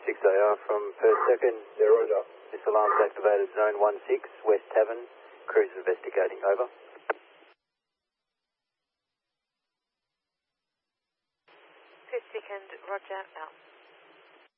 6AR from first second. Yeah, roger. This alarm's activated zone 16, West Tavern. Crew's investigating, over. First second, roger, out.